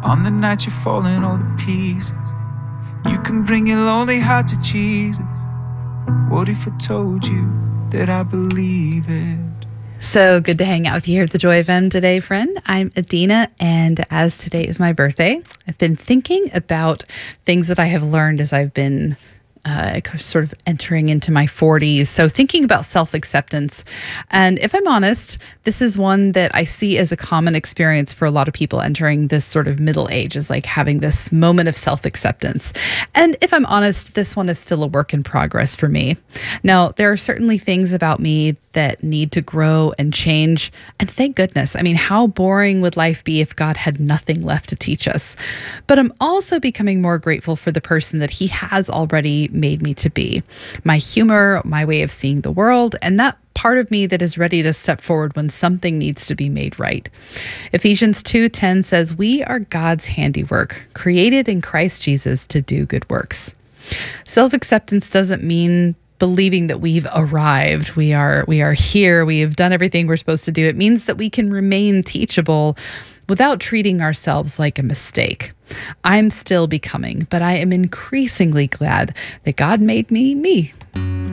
On the night you're falling all to pieces, you can bring your lonely heart to Jesus. What if I told you that I believe it? So good to hang out with you here at the Joy of M today, friend. I'm Adina, and as today is my birthday, I've been thinking about things that I have learned as I've been sort of entering into my 40s. So thinking about self-acceptance. And if I'm honest, this is one that I see as a common experience for a lot of people entering this sort of middle age, is like having this moment of self-acceptance. And if I'm honest, this one is still a work in progress for me. Now, there are certainly things about me that need to grow and change. And thank goodness. I mean, how boring would life be if God had nothing left to teach us? But I'm also becoming more grateful for the person that He has already made me to be. My humor, my way of seeing the world, and that part of me that is ready to step forward when something needs to be made right. Ephesians 2:10 says, "We are God's handiwork, created in Christ Jesus to do good works." Self-acceptance doesn't mean believing that we've arrived. We are here. We have done everything we're supposed to do. It means that we can remain teachable without treating ourselves like a mistake. I'm still becoming, but I am increasingly glad that God made me me.